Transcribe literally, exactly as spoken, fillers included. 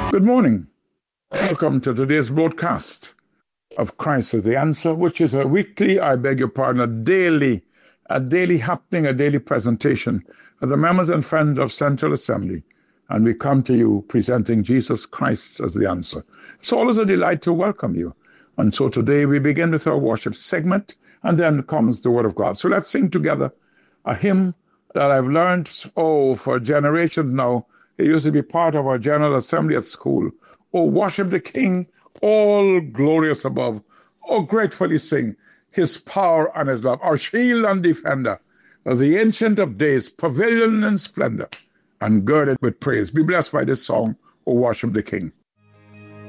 Good morning. Welcome to today's broadcast of Christ is the Answer, which is a weekly, I beg your pardon, a daily, a daily happening, a daily presentation of the members and friends of Central Assembly. And we come to you presenting Jesus Christ as the answer. It's always a delight to welcome you. And so today we begin with our worship segment, and then comes the Word of God. So let's sing together a hymn that I've learned, oh, for generations now. It used to be part of our General Assembly at school. Oh, worship the King, all glorious above. Oh, gratefully sing his power and his love, our shield and defender, the Ancient of Days, pavilion and splendor, and girded with praise. Be blessed by this song, Oh, worship the King.